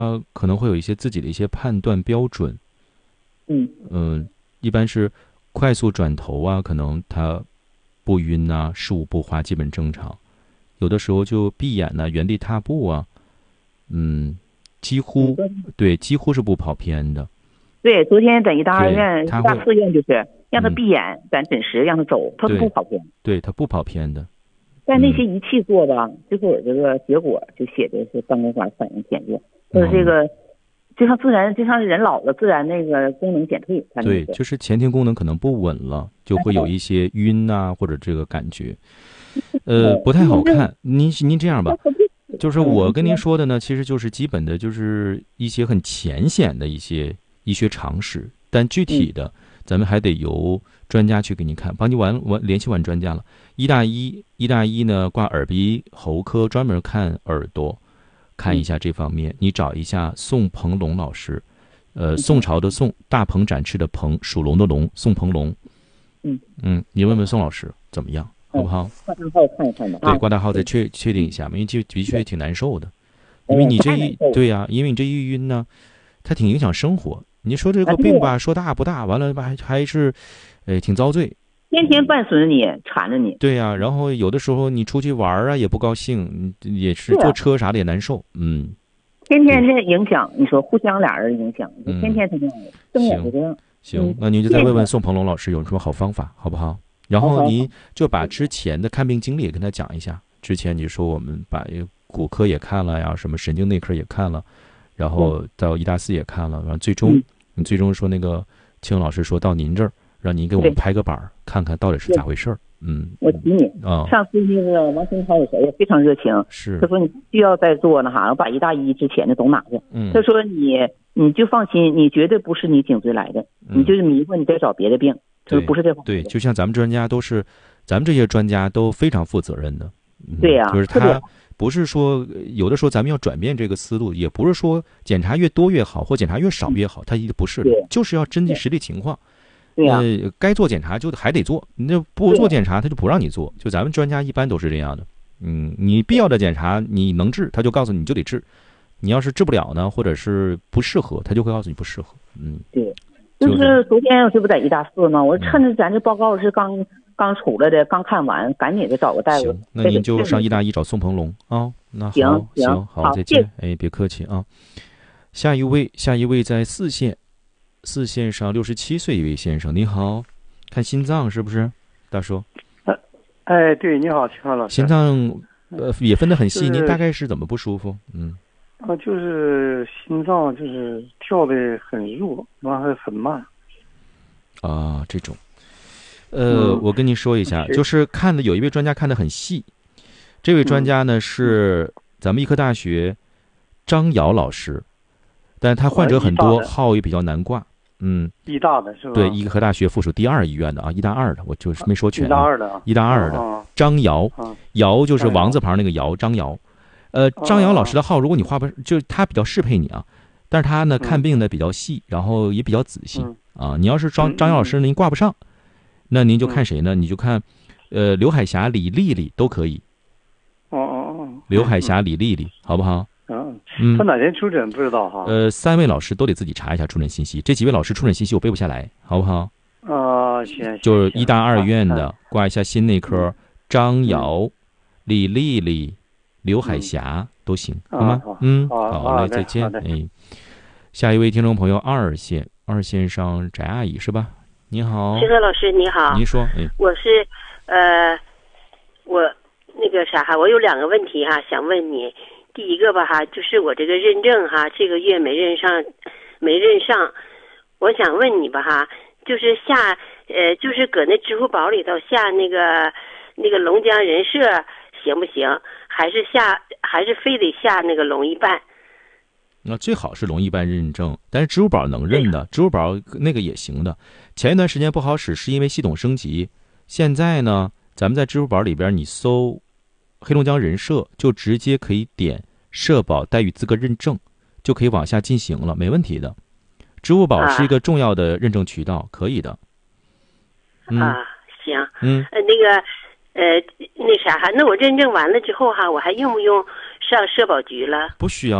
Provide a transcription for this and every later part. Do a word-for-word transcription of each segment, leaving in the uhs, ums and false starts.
呃，可能会有一些自己的一些判断标准。 嗯嗯、一般是快速转头啊，可能他不晕啊，事无不花，基本正常。有的时候就闭眼呢、原地踏步啊，嗯，几乎你说对，几乎是不跑偏的。 对，昨天在医大二对， 院、医他会， 大四院就是让他嗯， 闭眼，咱诊时让他走，他都不对， 跑偏。 对，他不跑偏的。 但那嗯些仪器做吧，最后这个结果就写的是单根管反应减弱，或者这嗯， 个就像自然，就像人老了自然那个功能减退，他那对， 个。 就是前庭功能可能不稳了，就会有一些晕呐、或者这个感觉，呃， 呃， 不太因为这好看。您您这样吧，就是嗯， 我跟您你说说的呢，其实就是基本的，就是一些很浅显的一些医学常识，但具体嗯的，咱们还得由专家去给您看，帮你完完联系完专家了。医大医医大医呢，挂耳鼻喉科，专门看耳朵，看一嗯下这方面。你找一下宋鹏龙老师，呃， 嗯宋朝的宋，大鹏展翅的鹏，属龙的龙，宋鹏龙。 嗯嗯，你问问宋老师怎么样，好嗯， 不好？ 挂账号看一看吧对， 啊。 挂大号再对确确定一下嘛，因为这的确挺难受的。因为哦， 你这太难受了一对呀、因为你这一晕呢，它挺影响生活。你说这啊！对呀， 个病吧，说大不大，完了吧还还是，呃，挺遭罪。 天天伴随着你，缠着你。 对呀、然后有的时候你出去玩啊也不高兴，你也是坐对呀， 车啥的也难受。嗯，对， 天天这影响，你说互相俩人影响，你天嗯， 天他这样，睁眼就行这样。 行， 嗯， 那您就再谢谢你。 问问宋鹏龙老师有什么好方法，好不好？然好好好。 后您就把之前的看病经历也跟他讲一下。之前你说我们把一个骨科也看了呀，什么神经内科也看了，然后到医大四也看了，然后最终嗯， 你最终说那个青龙老师说到您这儿，让您给我们对拍个板儿，看看到底是咋回事儿。嗯我提你。 啊、 上次那个王新超有谁也非常热情， 是， 他说你需要再做那啥，我把一大一之前的都拿去。 嗯他说你你就放心，你绝对不是你颈椎来的，你嗯， 就是迷糊，你再找别的病。他说对不是这回对， 事。 就像咱们专家都是，咱们这些专家都非常负责任的。嗯、 对呀就是他特别好不是说有的时候咱们要转变这个思路，也不是说检查越多越好，或检查越少越好，他一不是的对， 就是要针对实际情况。 对呀、 呃，该做检查就还得做，你这不做检查他就不让你做，就咱们专家一般都是这样的。嗯，你必要的检查你能治，他就告诉你你就得治；你要是治不了呢，或者是不适合，他就会告诉你不适合。嗯， 对， 就就是是昨天我这不在医大四吗？我趁着咱这报告是刚刚出来的，刚看完，赶紧的找个大夫。 行，那您就上医大一找宋鹏龙啊。那好， 行行行，好， 好谢再见。哎，别客气啊。下一位，下一位在四线，四线上六十七岁一位先生，你好，看心脏是不是？大叔， 哎，对，你好，秦昊老师。 心脏呃也分得很细， 就是您大概是怎么不舒服？嗯。 啊，就是心脏就是跳的很弱，完还很慢。 啊，这种，呃， 嗯我跟您说一下， 是就是看的有一位专家看得很细，这位专家呢是咱们医科大学张瑶老师，但他患者很多， 哦医大的号也比较难挂。嗯， 医大的是吧？ 对，医科大学附属第二医院的啊，医大二的，我就是没说全医大啊， 二的啊。 医大二的啊张瑶， 啊瑶就是张瑶王字旁那个瑶，张瑶。呃，张瑶老师的号，如果你画不，就是他比较适配你啊，但是他呢嗯看病呢比较细，然后也比较仔细嗯啊。你要是张嗯张瑶老师您挂不上，那您就看嗯谁呢？你就看，呃，刘海霞、李丽丽都可以。 哦哦哦。 刘海霞、李丽丽，好不好？ 嗯， 嗯他，哪天出诊不知道哈？ 呃，三位老师都得自己查一下出诊信息，这几位老师出诊信息我背不下来，好不好？ 啊，行。 就是行医大二院啊的，挂一下心内科，张瑶、李丽丽、刘海霞都行，好吗啊好？ 嗯， 好好嘞， 好的再见好。的哎，下一位听众朋友，二线，二线上翟阿姨是吧？你好， 秦河老师你好， 您说，哎， 我是呃，我那个啥哈，我有两个问题哈，想问你。第一个吧哈，就是我这个认证哈，这个月没认上，没认上，我想问你吧哈，就是下呃，就是搁那支付宝里头下那个那个龙江人社行不行？还是下还是非得下那个龙一办？ 那最好是龙一办认证，但是支付宝能认的，支付宝那个也行的。前一段时间不好使，是因为系统升级。现在呢，咱们在支付宝里边，你搜黑龙江人社，就直接可以点社保待遇资格认证，就可以往下进行了，没问题的。支付宝是一个重要的认证渠道，可以的。嗯啊，行， 嗯， 呃，那个，呃，那啥哈，那我认证完了之后哈，我还用不用上社保局了？ 不需要啊，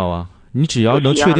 你只要能确定